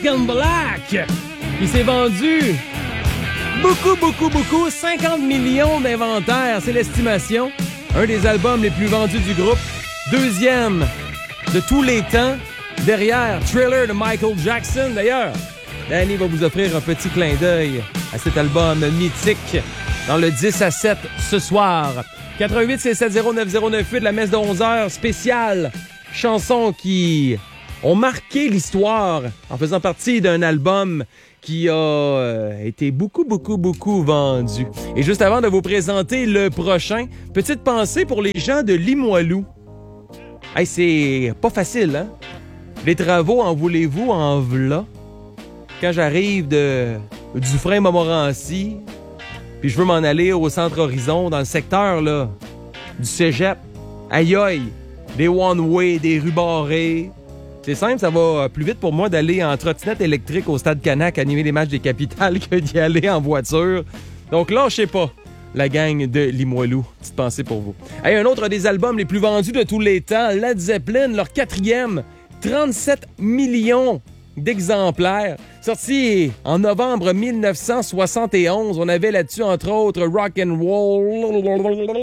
in Black, qui s'est vendu beaucoup, 50 millions d'inventaires, c'est l'estimation. Un des albums les plus vendus du groupe. Deuxième de tous les temps, derrière Thriller de Michael Jackson. D'ailleurs, Danny va vous offrir un petit clin d'œil à cet album mythique dans le 10 à 7 ce soir. 88 670 9098, la messe de 11h spéciale. Chansons qui ont marqué l'histoire en faisant partie d'un album qui a été beaucoup vendu. Et juste avant de vous présenter le prochain, petite pensée pour les gens de Limoilou. Hey, c'est pas facile, hein? Les travaux, en voulez-vous, en v'là. Quand j'arrive de Dufresne-Montmorency, puis je veux m'en aller au Centre Horizon, dans le secteur là, du cégep, aïe, des one-way, des rues barrées. C'est simple, ça va plus vite pour moi d'aller en trottinette électrique au Stade Canac animer les matchs des Capitales que d'y aller en voiture. Donc lâchez pas, la gang de Limoilou. Petite pensée pour vous. Hey, un autre des albums les plus vendus de tous les temps, Led Zeppelin, leur 4e, 37 millions d'exemplaires. Sorti en novembre 1971, on avait là-dessus entre autres Rock and Roll,